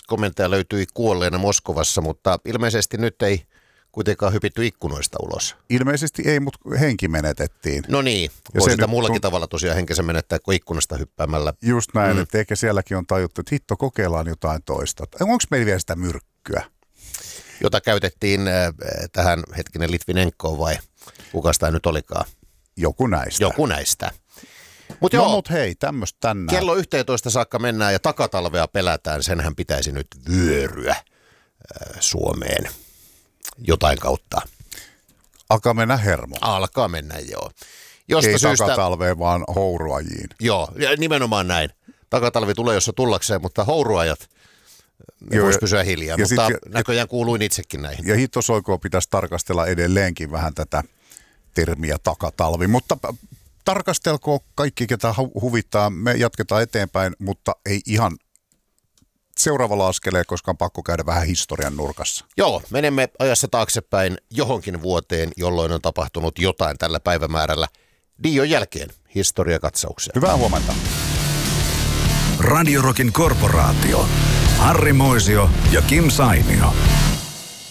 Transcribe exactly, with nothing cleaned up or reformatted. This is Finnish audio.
komentaja löytyi kuolleena Moskovassa, mutta ilmeisesti nyt ei kuitenkaan hypitty ikkunoista ulos. Ilmeisesti ei, mutta henki menetettiin. No niin, Ja voi se sitä nyt, muullakin kun... tavalla tosiaan henkensä menettää kuin ikkunasta hyppäämällä. Just näin, Mm. että ehkä sielläkin on tajuttu, että hitto, kokeillaan jotain toista. Onko meillä vielä sitä myrkkyä? Jota käytettiin äh, tähän hetkinen Litvinenkoon vai kuka sitä nyt olikaan? Joku näistä. Joku näistä. Mut no joo, mut hei, tämmöistä tänään. kello yhteentoista saakka mennään ja takatalvea pelätään. Senhän pitäisi nyt vyöryä äh, Suomeen jotain kautta. Alkaa mennä hermo. Alkaa mennä, joo. Josta Ei syystä, takatalveen, vaan houruajiin. joo, nimenomaan näin. Takatalvi tulee, jos se tullakseen, mutta houruajat ne voisi pysyä hiljaa, mutta sit, näköjään kuuluin itsekin näihin. Ja hittosoikoa pitäisi tarkastella edelleenkin vähän tätä termiä takatalvi, mutta tarkastelkoon kaikki, ketä huvittaa. Me jatketaan eteenpäin, mutta ei ihan seuraavalla askeleen, koska on pakko käydä vähän historian nurkassa. Joo, menemme ajassa taaksepäin johonkin vuoteen, jolloin on tapahtunut jotain tällä päivämäärällä. Dion jälkeen historiakatsaukseen. Hyvää huomenta. Radio Rockin korporaatio. Harri Moisio ja Kim Sainio.